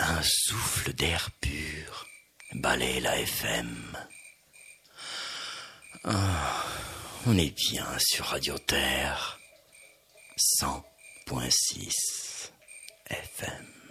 Un souffle d'air pur balaie la FM. On est bien sur Radio Terre 100.6 FM.